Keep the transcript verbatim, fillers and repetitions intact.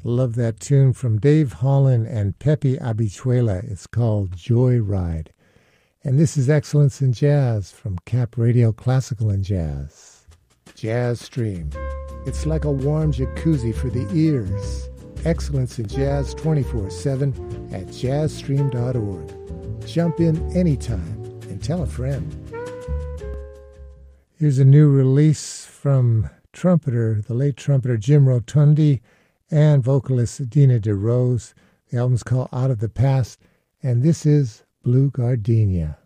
Love that tune from Dave Holland and Pepe Habichuela. It's called Joyride. And this is Excellence in Jazz from Cap Radio Classical and Jazz. Jazz Stream. It's like a warm jacuzzi for the ears. Excellence in Jazz twenty-four seven at jazz stream dot org. Jump in anytime and tell a friend. Here's a new release from trumpeter, the late trumpeter Jim Rotundi, and vocalist Dina DeRose. The album's called Out of the Past, and this is Blue Gardenia.